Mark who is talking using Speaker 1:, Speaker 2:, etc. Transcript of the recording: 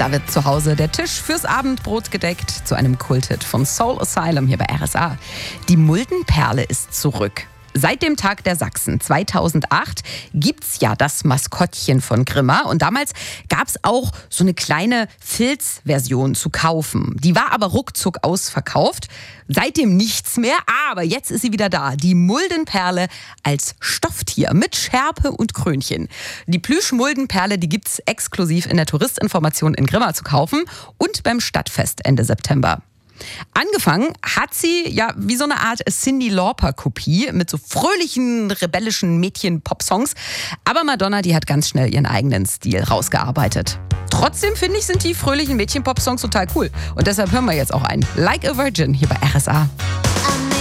Speaker 1: Da wird zu Hause der Tisch fürs Abendbrot gedeckt zu einem Kulthit von Soul Asylum hier bei RSA. Die Muldenperle ist zurück. Seit dem Tag der Sachsen 2008 gibt's ja das Maskottchen von Grimma. Und damals gab's auch so eine kleine Filzversion zu kaufen. Die war aber ruckzuck ausverkauft. Seitdem nichts mehr, aber jetzt ist sie wieder da. Die Muldenperle als Stofftier mit Schärpe und Krönchen. Die Plüsch-Muldenperle, die gibt's exklusiv in der Touristinformation in Grimma zu kaufen und beim Stadtfest Ende September. Angefangen hat sie ja wie so eine Art Cyndi Lauper-Kopie mit so fröhlichen, rebellischen Mädchen-Pop-Songs. Aber Madonna, die hat ganz schnell ihren eigenen Stil rausgearbeitet. Trotzdem finde ich, sind die fröhlichen Mädchen-Pop-Songs total cool. Und deshalb hören wir jetzt auch einen Like a Virgin hier bei RSA.